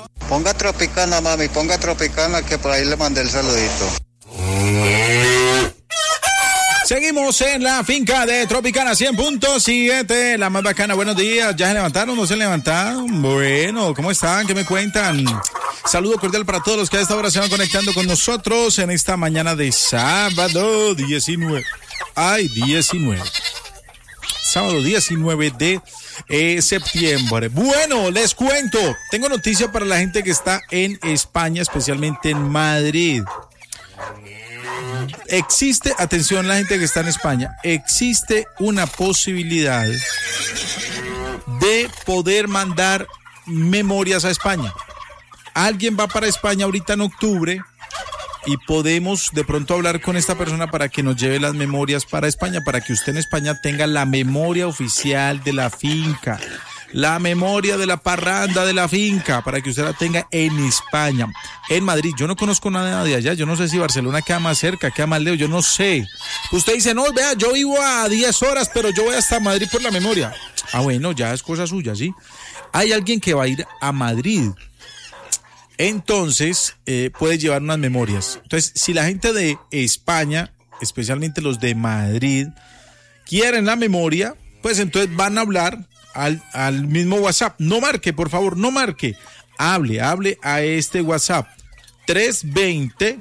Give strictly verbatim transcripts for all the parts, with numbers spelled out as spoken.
Ponga Tropicana, mami, ponga Tropicana, que por ahí le mandé el saludito. Seguimos en la finca de Tropicana cien punto siete, la más bacana. Buenos días, ¿ya se levantaron? ¿No se levantaron? Bueno, ¿cómo están? ¿Qué me cuentan? Saludo cordial para todos los que a esta hora se van conectando con nosotros en esta mañana de sábado diecinueve. Ay, diecinueve. Sábado diecinueve de eh, septiembre. Bueno, les cuento, tengo noticia para la gente que está en España, especialmente en Madrid. Existe, atención la gente que está en España, existe una posibilidad de poder mandar memorias a España. Alguien va para España ahorita en octubre y podemos de pronto hablar con esta persona para que nos lleve las memorias para España, para que usted en España tenga la memoria oficial de la finca, la memoria de la parranda de la finca, para que usted la tenga en España, en Madrid. Yo no conozco nada de allá, yo no sé si Barcelona queda más cerca, queda más lejos, yo no sé. Usted dice, no, vea, yo vivo a diez horas, pero yo voy hasta Madrid por la memoria. Ah, bueno, ya es cosa suya, ¿sí? Hay alguien que va a ir a Madrid. Entonces, eh, puede llevar unas memorias. Entonces, si la gente de España, especialmente los de Madrid, quieren la memoria, pues entonces van a hablar al, al mismo WhatsApp. No marque, por favor, no marque. Hable, hable a este WhatsApp. tres dos cero,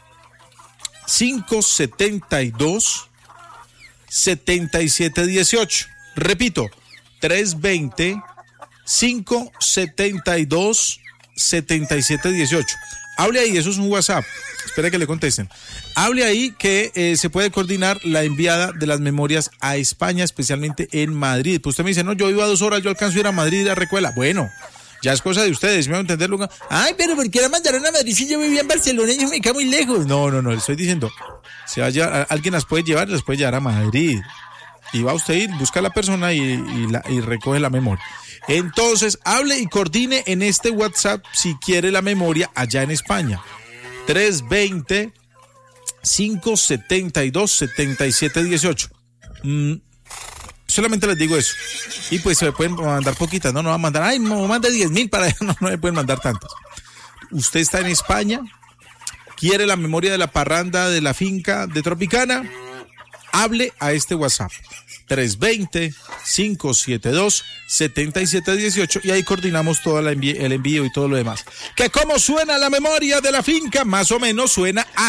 cinco siete dos, siete siete uno ocho. Repito, tres dos cero, cinco siete dos, siete siete uno ocho. Hable ahí, eso es un WhatsApp. Espera que le contesten. Hable ahí que eh, se puede coordinar la enviada de las memorias a España, especialmente en Madrid. Pues usted me dice, no, yo vivo a dos horas, yo alcanzo a ir a Madrid a Recuela. Bueno, ya es cosa de ustedes, me van a entender. Ay, pero ¿por qué la mandaron a Madrid si yo vivía en Barcelona y me queda muy lejos? No, no, no, le estoy diciendo, se va a llevar, alguien las puede llevar, las puede llevar a Madrid. Y va usted a ir, busca a la persona y, y, la, y recoge la memoria. Entonces, hable y coordine en este WhatsApp si quiere la memoria allá en España. tres dos cero, cinco siete dos, siete siete uno ocho. Mm, solamente les digo eso. Y pues se me pueden mandar poquitas, no, no va a mandar, ay, no, mande diez mil para allá, no, no me pueden mandar tantas. Usted está en España, quiere la memoria de la parranda de la finca de Tropicana, hable a este WhatsApp. tres dos cero, cinco siete dos, siete siete uno ocho y ahí coordinamos todo el envío, el envío y todo lo demás. ¿Que cómo suena la memoria de la finca? Más o menos suena